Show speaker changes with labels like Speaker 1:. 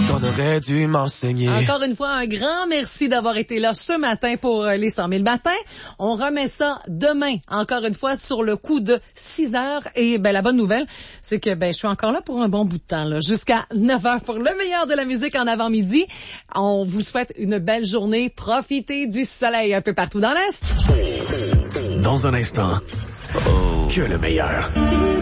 Speaker 1: qu'on aurait dû m'enseigner.
Speaker 2: Encore une fois, un grand merci d'avoir été là ce matin pour les 100 000 matins. On remet ça demain, encore une fois, sur le coup de 6 heures. Et la bonne nouvelle, c'est que je suis encore là pour un bon bout de temps, là, jusqu'à 9 heures pour le meilleur de la musique en avant-midi. On vous souhaite une belle journée. Profitez du soleil un peu partout dans l'Est.
Speaker 3: Dans un instant, que le meilleur.